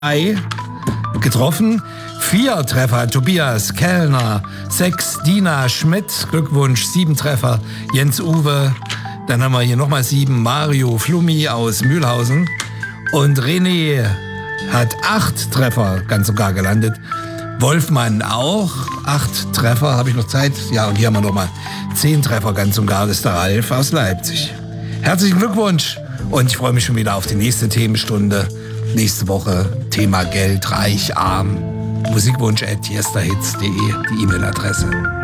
getroffen. 4 Treffer, Tobias Kellner. 6, Dina Schmidt. Glückwunsch, 7 Treffer, Jens-Uwe. Dann haben wir hier nochmal 7, Mario Flummi aus Mühlhausen. Und René hat 8 Treffer ganz und gar gelandet. Wolfmann auch, 8 Treffer, habe ich noch Zeit? Ja, und hier haben wir nochmal 10 Treffer ganz und gar, das ist der Ralf aus Leipzig. Herzlichen Glückwunsch und ich freue mich schon wieder auf die nächste Themenstunde. Nächste Woche Thema Geld, Reich, Arm. Musikwunsch@jesterhits.de, die E-Mail-Adresse.